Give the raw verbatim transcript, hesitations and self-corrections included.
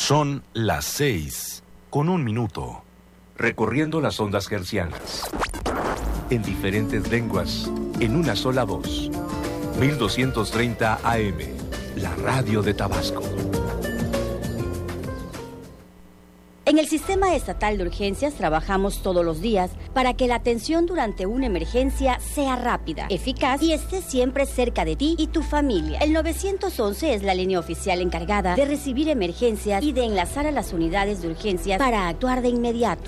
Son las seis, con un minuto. Recorriendo las ondas hercianas. En diferentes lenguas, en una sola voz. mil doscientos treinta A M, la radio de Tabasco. En el Sistema Estatal de Urgencias trabajamos todos los días para que la atención durante una emergencia sea rápida, eficaz y esté siempre cerca de ti y tu familia. El nueve once es la línea oficial encargada de recibir emergencias y de enlazar a las unidades de urgencias para actuar de inmediato.